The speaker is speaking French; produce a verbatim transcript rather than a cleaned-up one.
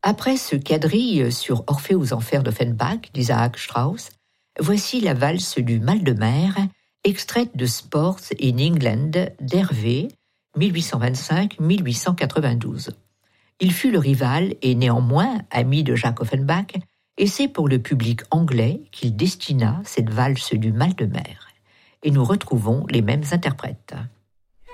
Après ce quadrille sur Orphée aux Enfers d'Offenbach d'Isaac Strauss, voici la valse du mal de mer, extraite de Sports in England d'Hervé, dix-huit cent vingt-cinq à dix-huit cent quatre-vingt-douze. Il fut le rival et néanmoins ami de Jacques Offenbach, et c'est pour le public anglais qu'il destina cette valse du mal de mer. Et nous retrouvons les mêmes interprètes.